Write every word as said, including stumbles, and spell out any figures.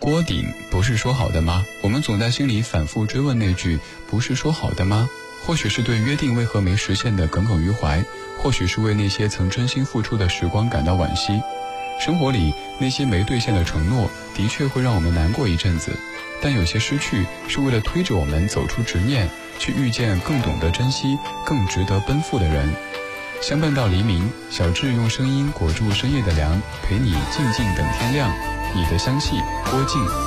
锅顶不是说好的吗？我们总在心里反复追问那句不是说好的吗？或许是对约定为何没实现的耿耿于怀，或许是为那些曾真心付出的时光感到惋惜。生活里那些没兑现的承诺的确会让我们难过一阵子，但有些失去是为了推着我们走出执念，去遇见更懂得珍惜更值得奔赴的人。相伴到黎明，小智用声音裹住深夜的凉，陪你静静等天亮。你的香气，郭静。